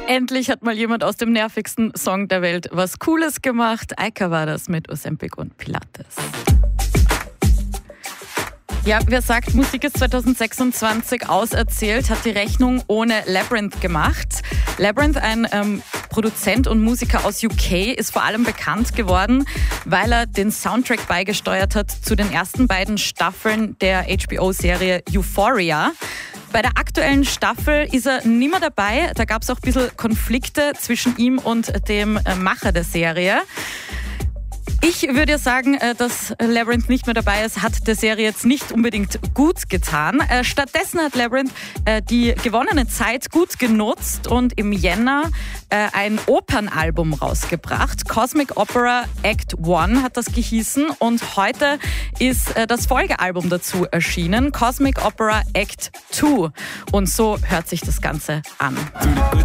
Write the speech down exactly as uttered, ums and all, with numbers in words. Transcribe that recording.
Endlich hat mal jemand aus dem nervigsten Song der Welt was Cooles gemacht. Eika war das mit Ozempic und Pilates. Ja, wer sagt, Musik ist zwanzig sechsundzwanzig auserzählt, hat die Rechnung ohne Labrinth gemacht. Labrinth, ein ähm, Produzent und Musiker aus U K, ist vor allem bekannt geworden, weil er den Soundtrack beigesteuert hat zu den ersten beiden Staffeln der H B O-Serie Euphoria. Bei der aktuellen Staffel ist er nicht mehr dabei. Da gab es auch ein bisschen Konflikte zwischen ihm und dem Macher der Serie. Ich würde ja sagen, dass Labrinth nicht mehr dabei ist, hat der Serie jetzt nicht unbedingt gut getan. Stattdessen hat Labrinth die gewonnene Zeit gut genutzt und im Jänner ein Opernalbum rausgebracht. Cosmic Opera Act eins hat das gehießen und heute ist das Folgealbum dazu erschienen, Cosmic Opera Act zwei. Und so hört sich das Ganze an.